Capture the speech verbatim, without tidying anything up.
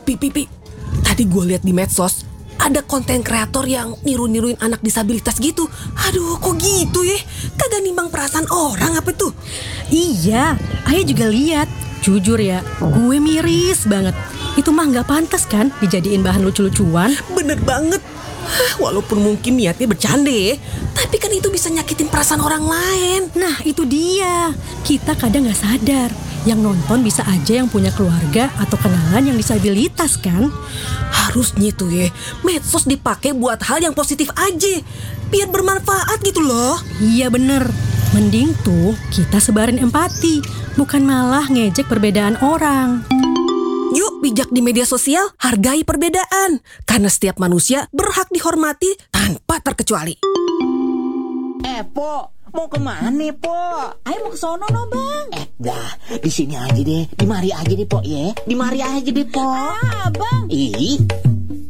Pi, pi, pi. Tadi gue lihat di medsos ada konten kreator yang niru-niruin anak disabilitas gitu. Aduh, kok gitu ya? Kagak nimbang perasaan orang apa tuh? Iya, Ayah juga lihat. Jujur ya, gue miris banget. Itu mah nggak pantas kan dijadiin bahan lucu-lucuan. Bener banget. Walaupun mungkin niatnya bercanda ya, tapi kan itu bisa nyakitin perasaan orang lain. Nah itu dia, kita kadang nggak sadar. Yang nonton bisa aja yang punya keluarga atau kenalan yang disabilitas kan. Harusnya tuh ya, medsos dipakai buat hal yang positif aja, biar bermanfaat gitu loh. Iya bener, mending tuh kita sebarin empati, bukan malah ngejek perbedaan orang. Yuk bijak di media sosial, hargai perbedaan. Karena setiap manusia berhak dihormati tanpa terkecuali. Eh, Po, mau kemana, Po? Ayo mau ke sono no bang. Eh, dah, di sini aja deh, di mari aja deh, Po ya. Di mari aja deh, Po. Ah, bang. Ih,